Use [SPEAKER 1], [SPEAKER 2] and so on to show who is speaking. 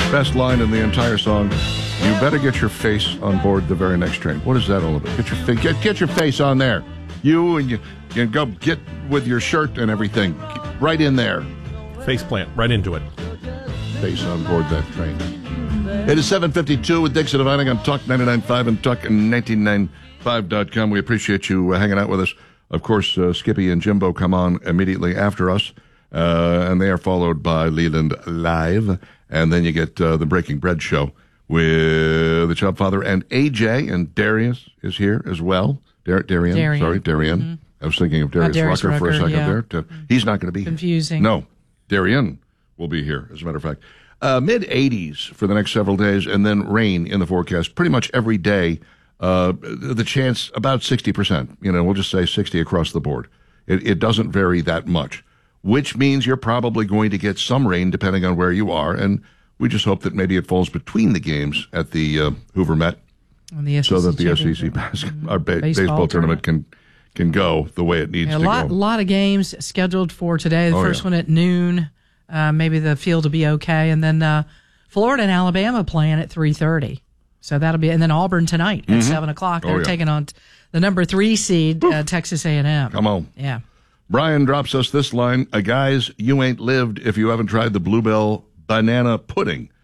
[SPEAKER 1] Best line in the entire song. You better get your face on board the very next train. What is that all about? Get your face on there. You go get with your shirt and everything. Right in there.
[SPEAKER 2] Face plant, right into it.
[SPEAKER 1] Face on board that train. It is 7:52 with Dixon and Vining on Talk 99.5 and Talk99.5.com. We appreciate you hanging out with us. Of course, Skippy and Jimbo come on immediately after us, and they are followed by Leland Live. And then you get the Breaking Bread show with the Chub Father and AJ, and Darius is here as well. Darian. Mm-hmm. I was thinking of Darius Rucker for a second there. He's not going to be
[SPEAKER 3] confusing.
[SPEAKER 1] No, Darian will be here, as a matter of fact. Mid-80s for the next several days, and then rain in the forecast pretty much every day. The chance about 60%. We'll just say 60 across the board. It doesn't vary that much, which means you're probably going to get some rain depending on where you are, and we just hope that maybe it falls between the games at the Hoover Met, so that the SEC baseball tournament can go the way it needs to go.
[SPEAKER 3] A lot of games scheduled for today. The first one at noon. Maybe the field will be okay, and then Florida and Alabama playing at 3:30. So that'll be, and then Auburn tonight at 7 o'clock. They're taking on the number 3 seed, Texas A&M.
[SPEAKER 1] Come on.
[SPEAKER 3] Yeah.
[SPEAKER 1] Brian drops us this line: guys, you ain't lived if you haven't tried the Bluebell banana pudding.